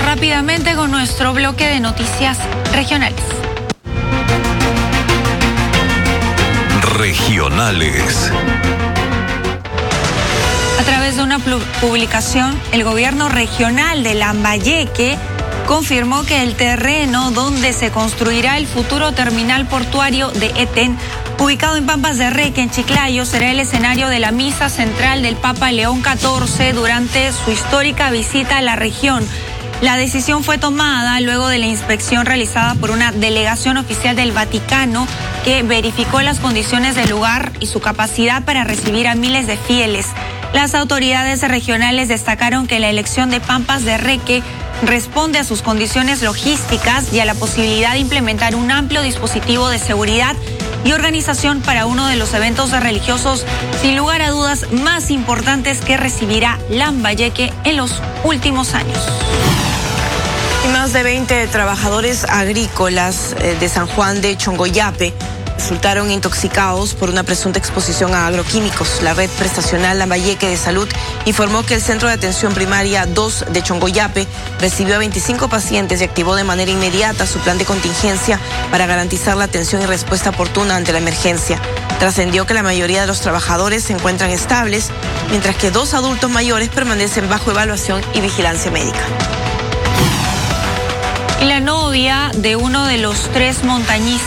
rápidamente con nuestro bloque de noticias regionales. Regionales. A través de una publicación, el gobierno regional de Lambayeque confirmó que el terreno donde se construirá el futuro terminal portuario de Eten, ubicado en Pampas de Reque, en Chiclayo, será el escenario de la misa central del Papa León XIV durante su histórica visita a la región. La decisión fue tomada luego de la inspección realizada por una delegación oficial del Vaticano que verificó las condiciones del lugar y su capacidad para recibir a miles de fieles. Las autoridades regionales destacaron que la elección de Pampas de Reque responde a sus condiciones logísticas y a la posibilidad de implementar un amplio dispositivo de seguridad y organización para uno de los eventos religiosos, sin lugar a dudas, más importantes que recibirá Lambayeque en los últimos años. Y más de 20 trabajadores agrícolas de San Juan de Chongoyape resultaron intoxicados por una presunta exposición a agroquímicos. La red prestacional Lambayeque de Salud informó que el Centro de Atención Primaria 2 de Chongoyape recibió a 25 pacientes y activó de manera inmediata su plan de contingencia para garantizar la atención y respuesta oportuna ante la emergencia. Trascendió que la mayoría de los trabajadores se encuentran estables, mientras que 2 adultos mayores permanecen bajo evaluación y vigilancia médica. Y la novia de uno de los 3 montañistas